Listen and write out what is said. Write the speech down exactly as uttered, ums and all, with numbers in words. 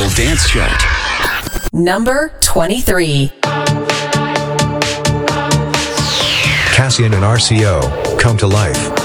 Global Dance Chart. Number twenty-three. Cassian and R C O, Come to Life.